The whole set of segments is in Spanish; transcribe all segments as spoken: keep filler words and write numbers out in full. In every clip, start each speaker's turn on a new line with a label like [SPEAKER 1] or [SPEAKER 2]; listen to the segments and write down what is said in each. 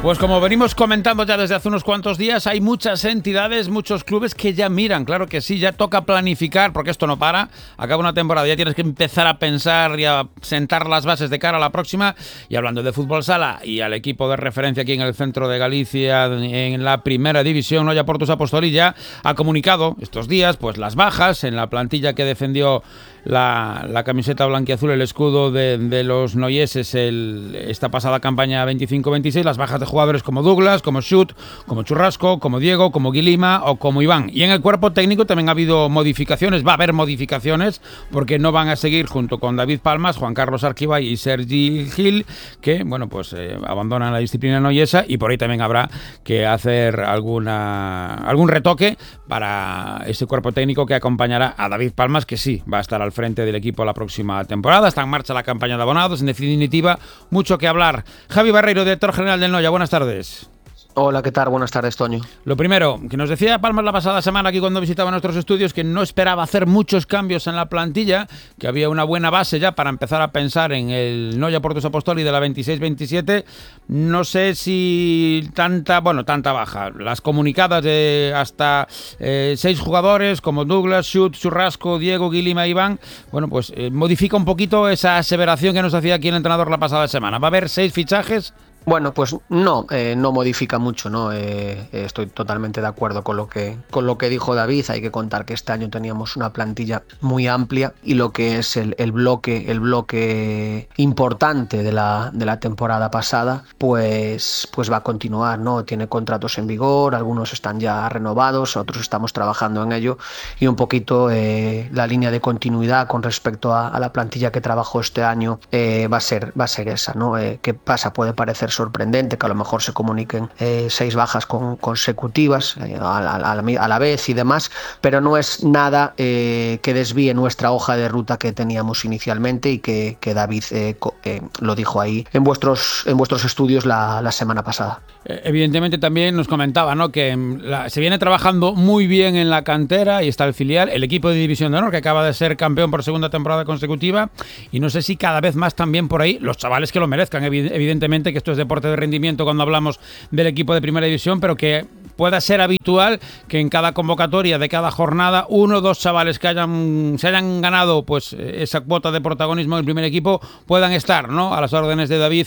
[SPEAKER 1] Pues como venimos comentando ya desde hace unos cuantos días, hay muchas entidades, muchos clubes que ya miran, claro que sí, ya toca planificar, porque esto no para, acaba una temporada, ya tienes que empezar a pensar y a sentar las bases de cara a la próxima. Y hablando de fútbol sala y al equipo de referencia aquí en el centro de Galicia, en la primera división, Noia Portus Apostoli ya ha comunicado estos días pues las bajas en la plantilla que defendió la, la camiseta blanquiazul, el escudo de, de los noieses el, esta pasada campaña veinticinco veintiséis, las bajas de jugadores como Douglas, como Schut, como Churrasco, como Diego, como Guilima o como Iván. Y en el cuerpo técnico también ha habido modificaciones, va a haber modificaciones, porque no van a seguir junto con David Palmas, Juan Carlos Arquibay y Sergi Gil, que bueno pues eh, abandonan la disciplina noyesa, y por ahí también habrá que hacer alguna algún retoque para ese cuerpo técnico que acompañará a David Palmas, que sí va a estar al frente del equipo la próxima temporada. Está en marcha la campaña de abonados, en definitiva, mucho que hablar. Javi Barreiro, director general del Noia, buenas tardes.
[SPEAKER 2] Hola, ¿qué tal? Buenas tardes, Toño.
[SPEAKER 1] Lo primero, que nos decía Palmas la pasada semana aquí cuando visitaba nuestros estudios, que no esperaba hacer muchos cambios en la plantilla, que había una buena base ya para empezar a pensar en el Noia Portus Apostoli de la veintiséis veintisiete. No sé si tanta, bueno, tanta baja. Las comunicadas de hasta eh, seis jugadores como Douglas, Schut, Churrasco, Diego, Guilima, Iván, bueno, pues eh, modifica un poquito esa aseveración que nos hacía aquí el entrenador la pasada semana. ¿Va a haber seis fichajes?
[SPEAKER 2] Bueno, pues no, eh, no modifica mucho, ¿no? Eh, eh, estoy totalmente de acuerdo con lo que con lo que dijo David. Hay que contar que este año teníamos una plantilla muy amplia y lo que es el, el bloque el bloque importante de la, de la temporada pasada, pues, pues va a continuar, ¿no? Tiene contratos en vigor, algunos están ya renovados, otros estamos trabajando en ello, y un poquito eh, la línea de continuidad con respecto a, a la plantilla que trabajó este año eh, va a ser va a ser esa, ¿no? Eh, ¿Qué pasa? Puede parecer sorprendente que a lo mejor se comuniquen eh, seis bajas con, consecutivas eh, a, a, a, la, a la vez y demás, pero no es nada eh, que desvíe nuestra hoja de ruta que teníamos inicialmente y que, que David eh, co, eh, lo dijo ahí en vuestros, en vuestros estudios la, la semana pasada.
[SPEAKER 1] Evidentemente también nos comentaba, ¿no?, que la, se viene trabajando muy bien en la cantera y está el filial, el equipo de División de Honor, que acaba de ser campeón por segunda temporada consecutiva, y no sé si cada vez más también por ahí los chavales que lo merezcan, evidentemente que esto es deporte de rendimiento cuando hablamos del equipo de Primera División, pero que pueda ser habitual que en cada convocatoria de cada jornada uno o dos chavales que hayan se hayan ganado pues esa cuota de protagonismo del primer equipo puedan estar, ¿no?, a las órdenes de David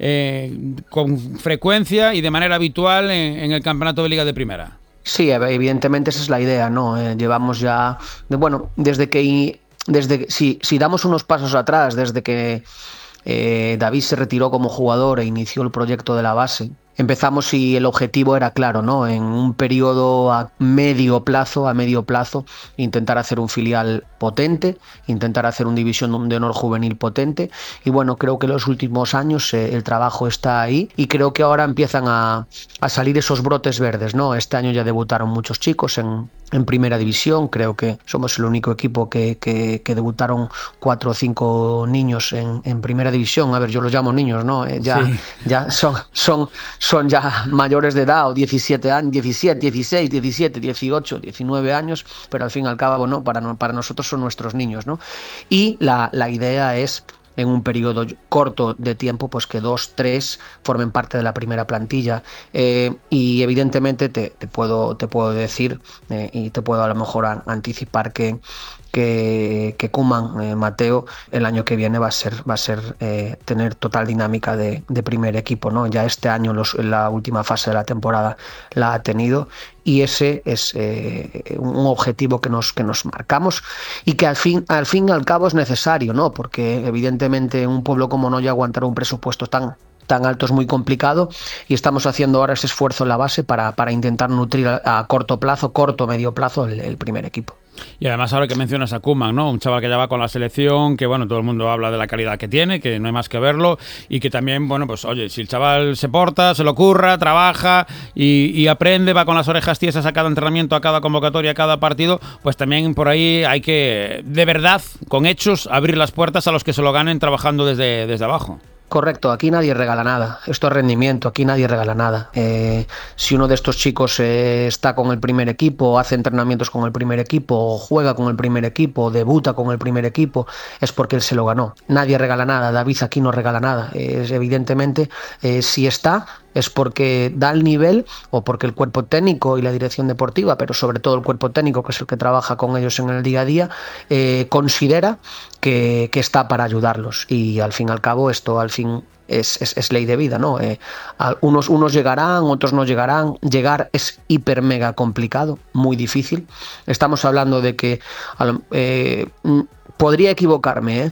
[SPEAKER 1] eh, con frecuencia y de manera habitual en, en el campeonato de Liga de Primera.
[SPEAKER 2] Sí, evidentemente esa es la idea, ¿no? Eh, llevamos ya, bueno, desde que, desde si, si damos unos pasos atrás, desde que eh, David se retiró como jugador e inició el proyecto de la base, empezamos y el objetivo era claro, ¿no? En un periodo a medio plazo, a medio plazo, intentar hacer un filial potente, intentar hacer un división de honor juvenil potente, y bueno, creo que en los últimos años eh, el trabajo está ahí y creo que ahora empiezan a, a salir esos brotes verdes, ¿no? Este año ya debutaron muchos chicos en, en primera división, creo que somos el único equipo que, que, que debutaron cuatro o cinco niños en, en primera división. A ver, yo los llamo niños, ¿no? Eh, ya, sí. ya son, son son ya mayores de edad, o diecisiete años, diecisiete, dieciséis, diecisiete, dieciocho, diecinueve años, pero al fin y al cabo, ¿no?, para, para nosotros son nuestros niños, ¿no? Y la, la idea es, en un periodo corto de tiempo, pues que dos, tres formen parte de la primera plantilla, eh, y evidentemente te, te puedo te puedo decir eh, y te puedo a lo mejor a, anticipar que que, que Koeman, eh, Mateo, el año que viene va a ser va a ser eh, tener total dinámica de, de primer equipo, ¿no? Ya este año los, en la última fase de la temporada la ha tenido, y ese es eh, un objetivo que nos que nos marcamos y que al fin al fin y al cabo es necesario, ¿no? Porque evidentemente en un pueblo como Noia aguantar un presupuesto tan tan alto es muy complicado, y estamos haciendo ahora ese esfuerzo en la base para, para intentar nutrir a, a corto plazo, corto medio plazo el, el primer equipo.
[SPEAKER 1] Y además ahora que mencionas a Koeman, ¿no?, un chaval que ya va con la selección, que bueno, todo el mundo habla de la calidad que tiene, que no hay más que verlo, y que también, bueno, pues oye, si el chaval se porta, se lo curra, trabaja y, y aprende, va con las orejas tiesas a cada entrenamiento, a cada convocatoria, a cada partido, pues también por ahí hay que, de verdad, con hechos, abrir las puertas a los que se lo ganen trabajando desde, desde abajo.
[SPEAKER 2] Correcto, aquí nadie regala nada, esto es rendimiento, aquí nadie regala nada. Eh, si uno de estos chicos eh, está con el primer equipo, hace entrenamientos con el primer equipo, juega con el primer equipo, debuta con el primer equipo, es porque él se lo ganó. Nadie regala nada, David aquí no regala nada, eh, evidentemente eh, si está, es porque da el nivel o porque el cuerpo técnico y la dirección deportiva, pero sobre todo el cuerpo técnico, que es el que trabaja con ellos en el día a día, eh, considera que, que está para ayudarlos. Y al fin y al cabo esto al fin es, es, es ley de vida, ¿no? Eh, unos, unos llegarán, otros no llegarán. Llegar es hiper mega complicado, muy difícil. Estamos hablando de que eh, podría equivocarme, ¿eh?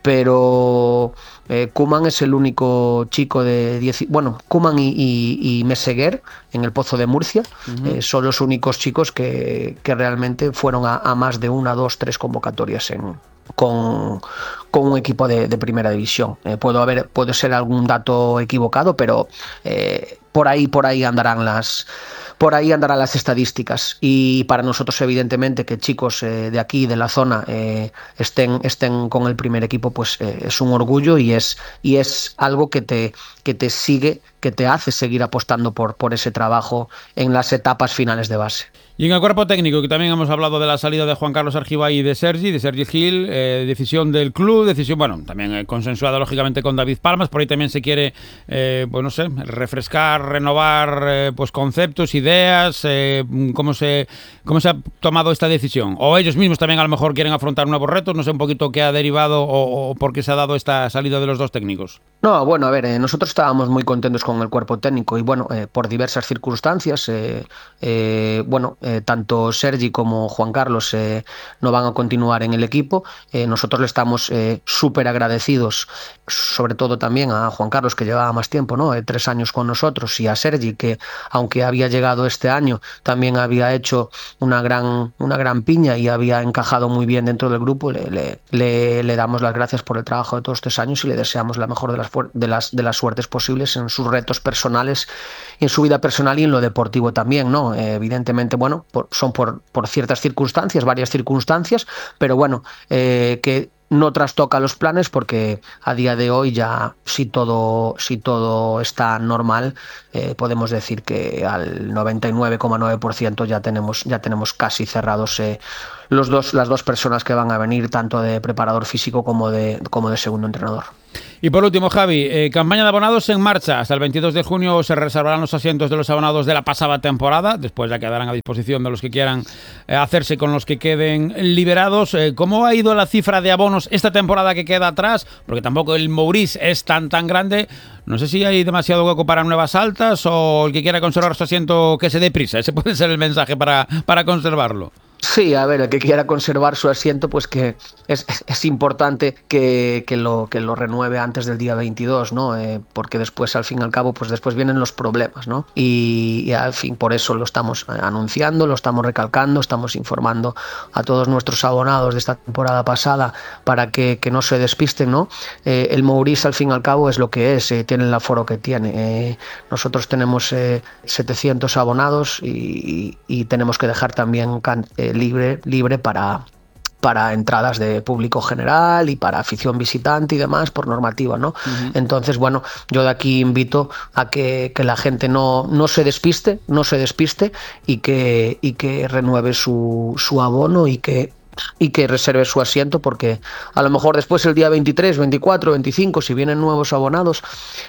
[SPEAKER 2] pero eh, Koeman es el único chico de diez, bueno, Koeman y, y, y Meseguer en el Pozo de Murcia, uh-huh. eh, son los únicos chicos que, que realmente fueron a, a más de una, dos, tres convocatorias en, con, con un equipo de, de primera división. Eh, puedo haber, puede ser algún dato equivocado, pero eh, por ahí, por ahí andarán las Por ahí andarán las estadísticas. Y para nosotros, evidentemente, que chicos eh, de aquí, de la zona, eh, estén, estén con el primer equipo, pues eh, es un orgullo y es, y es algo que te, que te sigue, que te hace seguir apostando por, por ese trabajo en las etapas finales de base.
[SPEAKER 1] Y en el cuerpo técnico, que también hemos hablado de la salida de Juan Carlos Argibay y de Sergi, de Sergi Gil, eh, decisión del club, decisión, bueno, también eh, consensuada lógicamente con David Palmas, por ahí también se quiere, eh, pues no sé, refrescar, renovar eh, pues conceptos, ideas, eh, cómo se cómo se ha tomado esta decisión. O ellos mismos también a lo mejor quieren afrontar nuevos retos, no sé un poquito qué ha derivado o, o por qué se ha dado esta salida de los dos técnicos.
[SPEAKER 2] No, bueno, a ver, eh, nosotros estábamos muy contentos con el cuerpo técnico y bueno, eh, por diversas circunstancias, eh, eh, bueno, eh, tanto Sergi como Juan Carlos eh, no van a continuar en el equipo. Eh, nosotros le estamos eh, súper agradecidos, sobre todo también a Juan Carlos, que llevaba más tiempo, ¿no? Eh, tres años con nosotros, y a Sergi, que aunque había llegado este año, también había hecho una gran, una gran piña y había encajado muy bien dentro del grupo. Le, le, le, le damos las gracias por el trabajo de todos estos años y le deseamos la mejor de las de las, de las suertes posibles en sus retos personales, en su vida personal y en lo deportivo también, ¿no? Eh, evidentemente, bueno, por, son por, por ciertas circunstancias, varias circunstancias, pero bueno, eh, que no trastoca los planes, porque a día de hoy ya, si todo, si todo está normal, eh, podemos decir que al noventa y nueve coma nueve por ciento ya tenemos, ya tenemos casi cerrados eh, los dos, las dos personas que van a venir, tanto de preparador físico como de, como de segundo entrenador.
[SPEAKER 1] Y por último, Javi, eh, campaña de abonados en marcha. Hasta el veintidós de junio se reservarán los asientos de los abonados de la pasada temporada. Después ya quedarán a disposición de los que quieran eh, hacerse con los que queden liberados. Eh, ¿Cómo ha ido la cifra de abonos esta temporada que queda atrás? Porque tampoco el Mourís es tan tan grande. No sé si hay demasiado hueco para nuevas altas, o el que quiera conservar su asiento que se dé prisa. Ese puede ser el mensaje para, para conservarlo.
[SPEAKER 2] Sí, a ver, el que quiera conservar su asiento, pues que es, es, es importante que, que, lo, que lo renueve antes del día veintidós, ¿no? Eh, porque después, al fin y al cabo, pues después vienen los problemas, ¿no? Y, y al fin, por eso lo estamos anunciando, lo estamos recalcando, estamos informando a todos nuestros abonados de esta temporada pasada para que, que no se despisten, ¿no? Eh, el Mourís, al fin y al cabo, es lo que es, eh, tiene el aforo que tiene. Eh, nosotros tenemos eh, setecientos abonados y, y, y tenemos que dejar también can- eh, libre, libre para, para entradas de público general y para afición visitante y demás por normativa, ¿no? Uh-huh. Entonces, bueno, yo de aquí invito a que, que la gente no, no se despiste, no se despiste y que, y que renueve su, su abono y que y que reserve su asiento, porque a lo mejor después el día veintitrés, veinticuatro, veinticinco, si vienen nuevos abonados,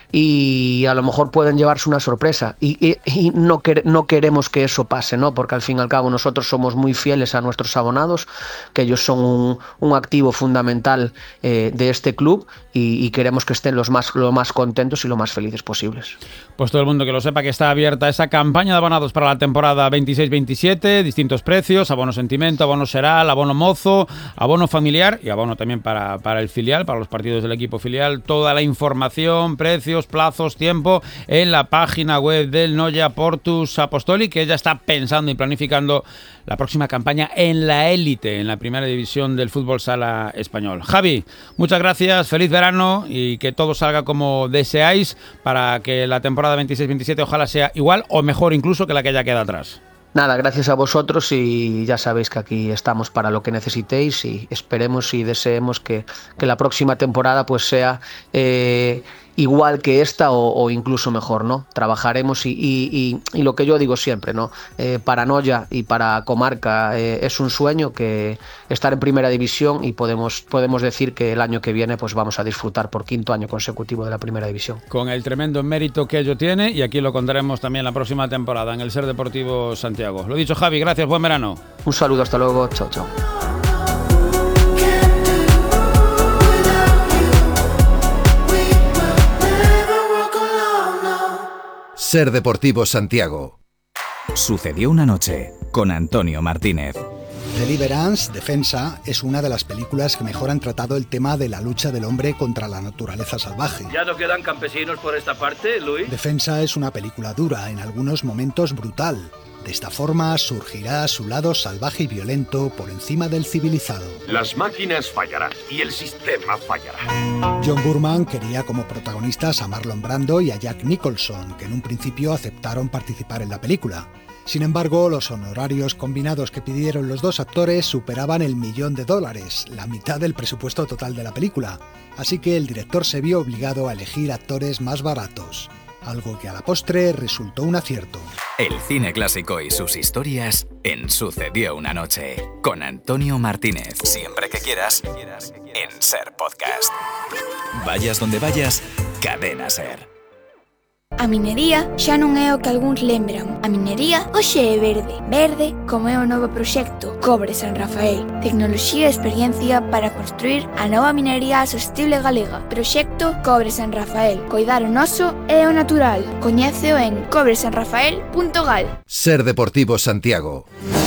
[SPEAKER 2] y a lo mejor pueden llevarse una sorpresa y, y, y no, quer, no queremos que eso pase, ¿no? Porque al fin y al cabo nosotros somos muy fieles a nuestros abonados, que ellos son un, un activo fundamental eh, de este club, y, y queremos que estén los más, lo más contentos y lo más felices posibles.
[SPEAKER 1] Pues todo el mundo que lo sepa, que está abierta esa campaña de abonados para la temporada veintiséis veintisiete, distintos precios: abono Sentimiento, abono Seral, abono Mozo, abono familiar y abono también para, para el filial, para los partidos del equipo filial. Toda la información, precios, plazos, tiempo en la página web del Noia Portus Apostoli, que ya está pensando y planificando la próxima campaña en la élite, en la primera división del fútbol sala español. Javi, muchas gracias, feliz verano y que todo salga como deseáis para que la temporada veintiséis veintisiete ojalá sea igual o mejor incluso que la que ya queda atrás.
[SPEAKER 2] Nada, gracias a vosotros, y ya sabéis que aquí estamos para lo que necesitéis, y esperemos y deseemos que, que la próxima temporada pues sea eh, igual que esta o, o incluso mejor, ¿no? Trabajaremos y, y, y, y lo que yo digo siempre, ¿no? Eh, para Noia y para Comarca eh, es un sueño que estar en primera división y podemos, podemos decir que el año que viene pues vamos a disfrutar por quinto año consecutivo de la primera división.
[SPEAKER 1] Con el tremendo mérito que ello tiene, y aquí lo contaremos también la próxima temporada en el Ser Deportivo Santiago. Lo dicho, Javi, gracias, buen verano.
[SPEAKER 2] Un saludo, hasta luego, chao, chao.
[SPEAKER 3] Ser Deportivo Santiago.
[SPEAKER 4] Sucedió una noche con Antonio Martínez.
[SPEAKER 5] Deliverance, Defensa, es una de las películas que mejor han tratado el tema de la lucha del hombre contra la naturaleza salvaje.
[SPEAKER 6] ¿Ya no quedan campesinos por esta parte, Luis?
[SPEAKER 5] Defensa es una película dura, en algunos momentos brutal. De esta forma surgirá su lado salvaje y violento por encima del civilizado.
[SPEAKER 7] Las máquinas fallarán y el sistema fallará.
[SPEAKER 5] John Boorman quería como protagonistas a Marlon Brando y a Jack Nicholson, que en un principio aceptaron participar en la película. Sin embargo, los honorarios combinados que pidieron los dos actores superaban el millón de dólares, la mitad del presupuesto total de la película. Así que el director se vio obligado a elegir actores más baratos. Algo que a la postre resultó un acierto.
[SPEAKER 4] El cine clásico y sus historias en Sucedió una noche, con Antonio Martínez. Siempre que quieras, en Ser Podcast. Vayas donde vayas, Cadena Ser.
[SPEAKER 8] A minería xa non é o que algúns lembran. A minería hoxe é verde. Verde como é o novo proxecto Cobre San Rafael. Tecnoloxía e experiencia para construir a nova minería sostible galega. Proxecto Cobre San Rafael. Coidar o noso e o natural. Coñéceo en cobre san rafael punto gal.
[SPEAKER 3] Ser Deportivo Santiago.